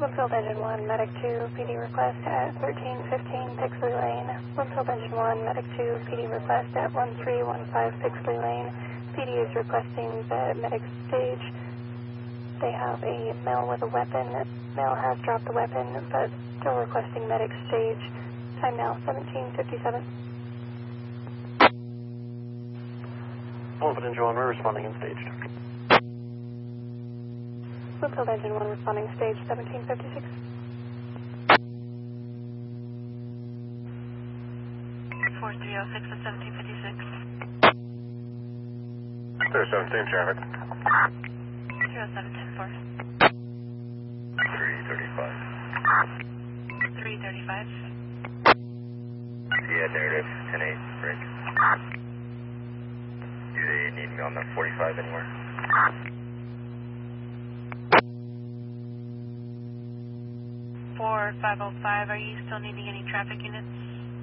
Winfield Engine 1, Medic 2, PD request at 1315 Pixley Lane. Winfield Engine 1, Medic 2, PD request at 1315 Pixley Lane. PD is requesting the medic stage. They have a male with a weapon. Male has dropped the weapon, but still requesting medic stage. Time now, 17:57. Winfield Engine 1, we're responding in stage. Winfield Engine 1 responding stage 1756. 4306 at 1756. 17 traffic. 0710-4. 335. 335. Yeah, narrative 10-8, break. Do they need me on the 45 anywhere? For 505, are you still needing any traffic units?